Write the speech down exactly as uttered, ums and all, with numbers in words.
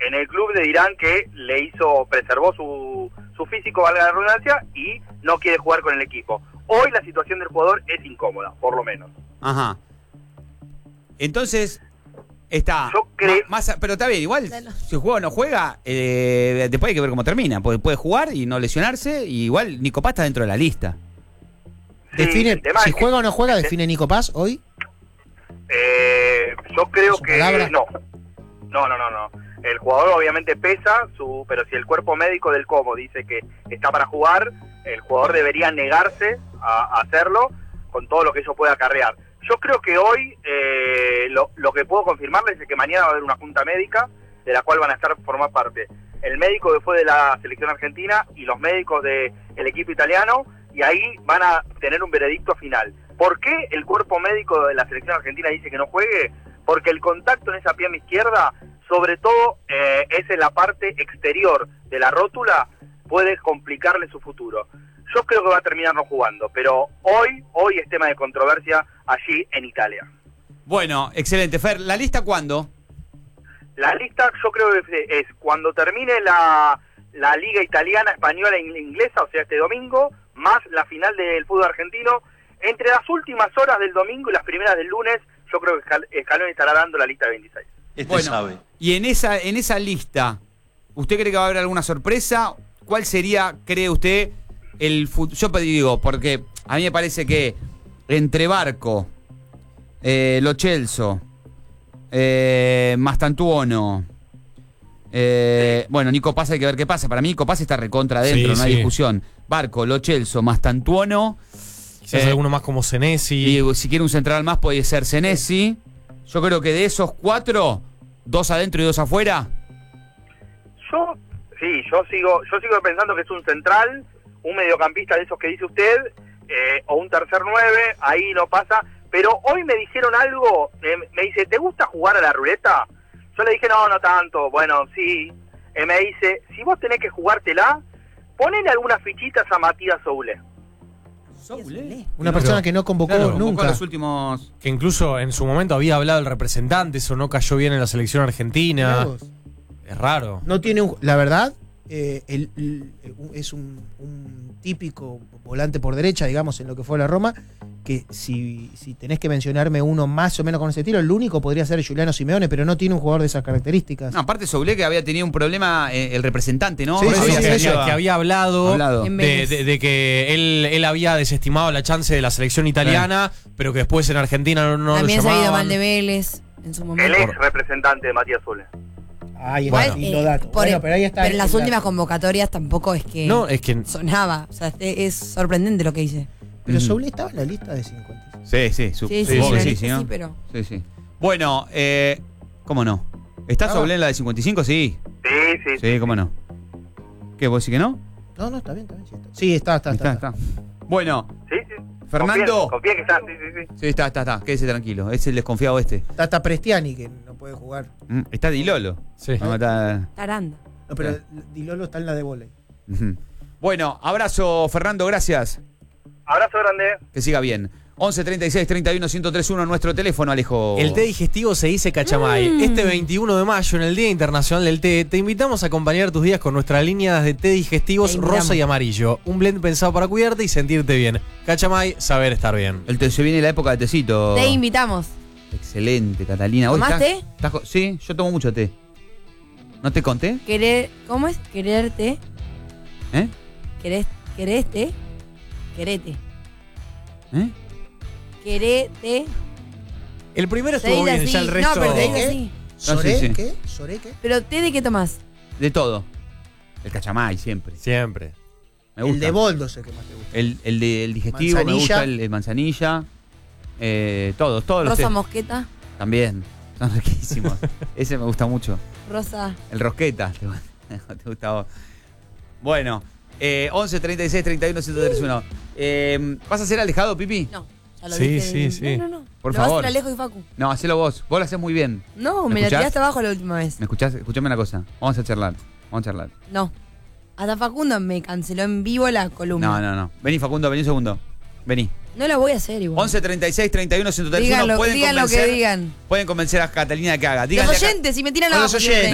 en el club le dirán que le hizo, preservó su, su físico, valga la redundancia, y no quiere jugar con el equipo. Hoy la situación del jugador es incómoda, por lo menos. Ajá. Entonces, está... Yo creo... Más, más, pero está bien, igual, si juega o no juega, eh, después hay que ver cómo termina. Puede, puede jugar y no lesionarse, y igual Nico Paz está dentro de la lista. Sí, define, si que, juega o no juega, define Nico Paz hoy. Eh, yo creo que palabra? no. No, no, no, no. El jugador obviamente pesa, su, pero si el cuerpo médico del Como dice que está para jugar, el jugador debería negarse a, a hacerlo con todo lo que eso pueda acarrear. Yo creo que hoy eh, lo, lo que puedo confirmarles es que mañana va a haber una junta médica de la cual van a estar formar parte el médico que fue de la selección argentina y los médicos del equipo italiano, y ahí van a tener un veredicto final. ¿Por qué el cuerpo médico de la selección argentina dice que no juegue? Porque el contacto en esa pierna izquierda, sobre todo eh, es en la parte exterior de la rótula, puede complicarle su futuro. Yo creo que va a terminar no jugando, pero hoy, hoy es tema de controversia allí en Italia. Bueno, excelente. Fer, ¿la lista cuándo? La lista yo creo que es cuando termine la, la liga italiana, española e inglesa, o sea, este domingo, más la final del fútbol argentino. Entre las últimas horas del domingo y las primeras del lunes, yo creo que Scaloni estará dando la lista de veintiséis. Este bueno, sabe. Y en esa, en esa lista, ¿usted cree que va a haber alguna sorpresa? ¿Cuál sería, cree usted, el futuro? Yo digo, porque a mí me parece que entre Barco, eh, Lo Celso, eh, Mastantuono, eh, bueno, Nico Paz hay que ver qué pasa. Para mí Nico Paz está recontra adentro, sí, no hay sí. discusión. Barco, Lo Celso, Mastantuono. Quizás eh, alguno más como Senesi. Y si quiere un central más puede ser Senesi. Yo creo que de esos cuatro, dos adentro y dos afuera. Yo, sí, yo sigo, yo sigo pensando que es un central, un mediocampista de esos que dice usted, eh, o un tercer nueve, ahí no pasa. Pero hoy me dijeron algo, eh, me dice, ¿te gusta jugar a la ruleta? Yo le dije, no, no tanto. Bueno, sí. Eh, me dice, si vos tenés que jugártela, ponele algunas fichitas a Matías Soule. Soule. Una persona que no convocó claro, nunca. Convocó los últimos... Que incluso en su momento había hablado el representante, eso no cayó bien en la selección argentina. Es raro. No tiene un... La verdad, eh, el, el, es un, un típico volante por derecha, digamos, en lo que fue la Roma, que si, si tenés que mencionarme uno más o menos con ese tiro, el único podría ser Giuliano Simeone, pero no tiene un jugador de esas características. No, aparte Soule que había tenido un problema, eh, el representante, ¿no? Sí, sí, había, sí, que, sí, había, que había hablado, hablado. De, de, de que él, él había desestimado la chance de la selección italiana, sí. pero que después en Argentina no, no También lo llamaban. También se ha ido mal de Vélez en su momento. El ex representante de Matías Soule. Ahí Igual, está, lindo eh, dato. Por, bueno, pero ahí está. Pero en las el, últimas el, convocatorias tampoco es que, no, es que sonaba. O sea, es sorprendente lo que dice. Pero Mm. Soule estaba en la lista de cincuenta. Sí, sí, su, sí, sí, sí, sí, sí, sí, ¿no? sí, pero... Sí, sí. Bueno, eh, ¿cómo no? ¿Está Ah, Soule en la de cincuenta y cinco? Sí. Sí, sí. Sí, ¿cómo no? ¿Qué, vos decís que no? No, no, está bien, está bien. Sí, está, sí, está, está, Está, está, está. Bueno, Sí, sí. Fernando. Confía, confía que está, sí, sí, sí. Sí, está, está, está. Quédese tranquilo. Es el desconfiado este. Está hasta Prestiani, que no puede jugar. Mm, Está Di Lolo. Sí. No, está... Taranda. No, pero Di Lolo está en la de vóley. Ujú. Bueno, abrazo, Fernando, gracias. Abrazo grande. Que siga bien. once treinta y seis treinta y uno ciento treinta y uno nuestro teléfono, Alejo. El té digestivo se dice Cachamay. Mm. Este veintiuno de mayo, en el Día Internacional del Té, te invitamos a acompañar tus días con nuestras líneas de té digestivos Te invitamos. rosa y amarillo. Un blend pensado para cuidarte y sentirte bien. Cachamay, saber estar bien. El té, se viene la época de tecito. Te invitamos. Excelente, Catalina. Hoy ¿Tomás estás- té? estás co- sí, yo tomo mucho té. ¿No te conté? Querer, ¿Cómo es? Quererte. ¿Eh? Querés, quereste. Querete. ¿Eh? Querete. El primero Se estuvo dice bien, así. ya el resto... No, pero se dice ¿Qué? así. ¿Soré? sí, sí. ¿Qué? ¿Soré qué? Pero té de qué tomás. De todo. El cachamay, siempre. Siempre. Me gusta. El de boldo es el que más te gusta. El, el de el digestivo, Manzanilla. me gusta el, el manzanilla. Eh, todos, todos los Rosa tés. mosqueta. También. Son riquísimos. Ese me gusta mucho. Rosa. El rosqueta. ¿Te, gu- te gusta a vos? Bueno, eh, once treinta y seis treinta y uno ciento treinta y uno. Eh, ¿Vas a ser alejado, Pipi? No. Ya lo Sí, viste. sí, sí. No, no, no. Por Lo vas a favor. hacer Alejo y Facu. No, hacelo vos. Vos lo haces muy bien. No, ¿Me me la escuchás? tiraste abajo la última vez. ¿Me escuchás? Escuchame una cosa. Vamos a charlar. Vamos a charlar. No. Hasta Facundo me canceló en vivo la columna. No, no, no. Vení, Facundo, vení un segundo. Vení. No la voy a hacer igual. once treinta y seis treinta y uno ciento treinta y uno. Digan lo, Pueden digan lo que convencer, digan. pueden convencer a Catalina de que haga. Los Díganle a Ca- oyentes, si me tiran Con los abajo. oyentes.